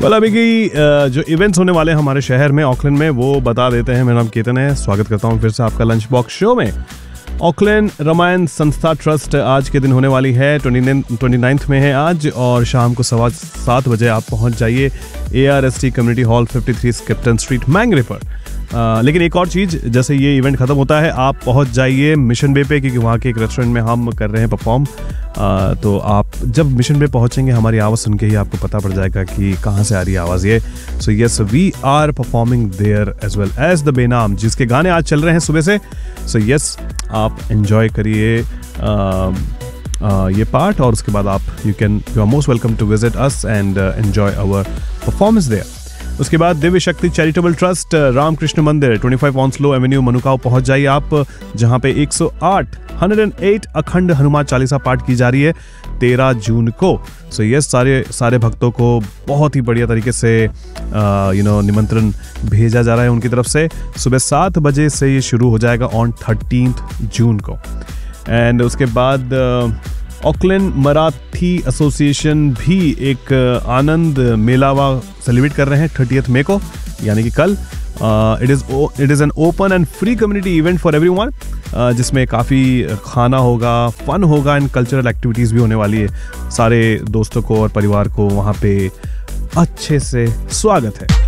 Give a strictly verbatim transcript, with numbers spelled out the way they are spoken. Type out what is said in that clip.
well, अभी की जो इवेंट्स होने वाले हैं हमारे शहर में ऑकलैंड में वो बता देते हैं। मेरा नाम केतन है, स्वागत करता हूँ फिर से आपका लंच बॉक्स शो में। ऑकलैंड रामायण संस्था ट्रस्ट आज के दिन होने वाली है, ट्वेंटी नाइन्थ में है आज, और शाम को सवा सात बजे आप पहुंच जाइए A R S T community hall fifty three स्किप्टन street मैंगरे पर। आ, लेकिन एक और चीज़, जैसे ये इवेंट ख़त्म होता है आप पहुंच जाइए मिशन बे पे, क्योंकि वहाँ के एक रेस्टोरेंट में हम कर रहे हैं परफॉर्म। तो आप जब मिशन बे पहुंचेंगे हमारी आवाज़ सुन के ही आपको पता पड़ जाएगा कि कहाँ से आ रही है आवाज़ ये। So yes, we are performing there as well as the बेनाम, जिसके गाने आज चल रहे हैं सुबह से। सो so, यस yes, आप एंजॉय करिए ये पार्ट, और उसके बाद आप you can you are most welcome to visit us and enjoy our performance there. उसके बाद दिव्य शक्ति चैरिटेबल ट्रस्ट रामकृष्ण मंदिर पच्चीस ऑन्सलो एवेन्यू मनुकाव पहुंच जाइए आप, जहां पे एक सौ आठ अखंड हनुमान चालीसा पाठ की जा रही है तेरह जून को। सो so, ये yes, सारे सारे भक्तों को बहुत ही बढ़िया तरीके से यू नो निमंत्रण भेजा जा रहा है उनकी तरफ से। सुबह सात बजे से ये शुरू हो जाएगा ऑन थर्टीन्थ जून को। एंड उसके बाद ऑकलैंड मराठी एसोसिएशन भी एक आनंद मेलावा सेलिब्रेट कर रहे हैं थर्टियथ मई को, यानी कि कल। It is it is an open and free community event for everyone, जिसमें काफ़ी खाना होगा, फन होगा एंड कल्चरल एक्टिविटीज़ भी होने वाली है। सारे दोस्तों को और परिवार को वहाँ पे अच्छे से स्वागत है।